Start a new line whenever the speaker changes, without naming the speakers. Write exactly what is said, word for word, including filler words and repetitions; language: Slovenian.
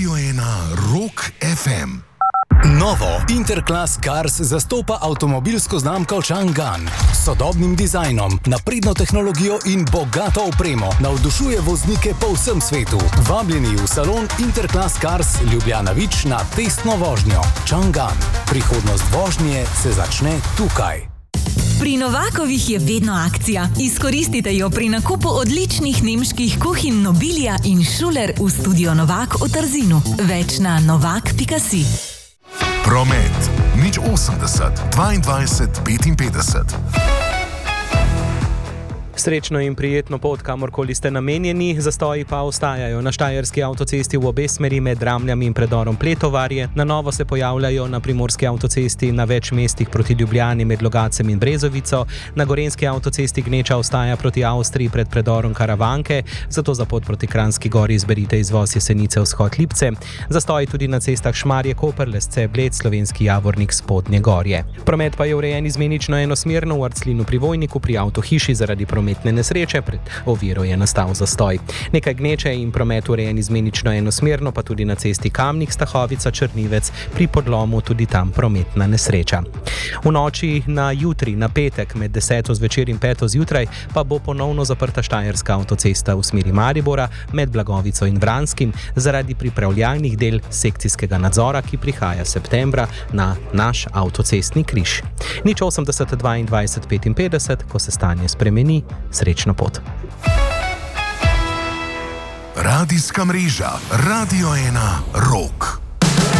Radio ena Rock ef em.
Novo Interclass Cars zastopa avtomobilsko znamko Chang'an. S sodobnim dizajnom, napredno tehnologijo in bogato opremo navdušuje voznike po vsem svetu. Vabljeni v salon Interclass Cars Ljubljana Vič na testno vožnjo. Chang'an. Prihodnost vožnje se začne tukaj.
Pri Novakovih je vedno akcija. Izkoristite jo pri nakupu odličnih nemških kuhinj Nobilia in Schuler v studio Novak v Trzinu. Več na novak pika si.
Promet nič osemdeset dvaindvajset petinpetdeset.
Srečno in prijetno pot, kamorkoli ste namenjeni, zastoji pa ostajajo na štajerski avtocesti v obe smeri med Ramljami in predorom Pletovarje. Na novo se pojavljajo na primorski avtocesti na več mestih proti Ljubljani med Logacem in Brezovico. Na gorenjski avtocesti gneča ostaja proti Avstriji pred predorom Karavanke, zato za pot proti Kranjski Gori izberite izvoz Jesenice vzhod Lipce. Zastoji tudi na cestah Šmarje-Koper, Lesce, Bled, Slovenski Javornik, Spodnje Gorje. Promet pa je urejen izmenično enosmerno v Arclinu pri Vojniku, pri Avtohiši zaradi prometne nesreče, pred oviro je nastal zastoj. Nekaj gneče in promet urejen izmenično enosmerno, pa tudi na cesti Kamnik, Stahovica, Črnivec, pri podlomu tudi tam prometna nesreča. V noči na jutri, na petek, med deseto zvečer in peto zjutraj, pa bo ponovno zaprta štajerska avtocesta v smeri Maribora med Blagovico in Vranskim zaradi pripravljalnih del sekcijskega nadzora, ki prihaja septembra na naš avtocestni križ. nič osemdeset dvaindvajset petinpetdeset, ko se stanje spremeni, srečno pot.
Radijska mreža Radio ena Rock.